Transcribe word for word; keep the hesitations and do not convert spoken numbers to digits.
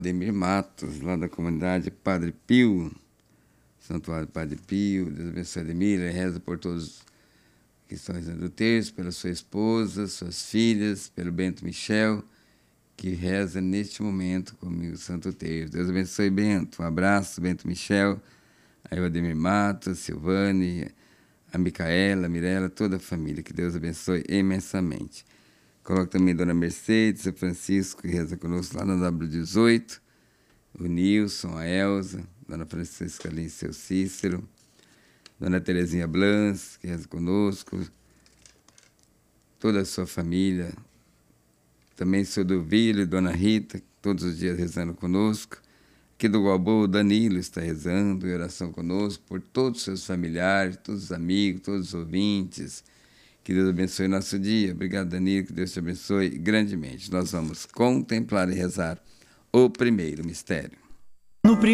Ademir Matos, lá da comunidade Padre Pio, Santuário Padre Pio. Deus abençoe Ademir, ele reza por todos que estão rezando o terço, pela sua esposa, suas filhas, pelo Bento Michel, que reza neste momento comigo o Santo Terço. Deus abençoe Bento, um abraço, Bento Michel, aí o Ademir Matos, Silvane, a Micaela, a Mirella, toda a família, que Deus abençoe imensamente. Coloco também Dona Mercedes, o Francisco, que reza conosco lá na dáblio dezoito, o Nilson, a Elza, Dona Francisca Lins, seu Cícero, Dona Terezinha Blanz, que reza conosco, toda a sua família, também seu Duvílio e Dona Rita, todos os dias rezando conosco. Aqui do Guabô, o Danilo está rezando em oração conosco, por todos os seus familiares, todos os amigos, todos os ouvintes. Que Deus abençoe nosso dia. Obrigado, Danilo, que Deus te abençoe grandemente. Nós vamos contemplar e rezar o primeiro mistério. No